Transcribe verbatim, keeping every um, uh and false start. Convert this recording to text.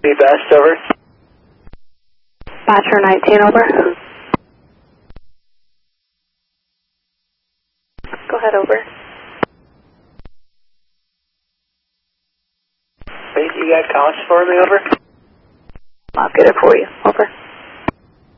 Be best, over. Bachelor nineteen, over. Go ahead, over. Wait, you got counts for me, over? I'll get it for you, over.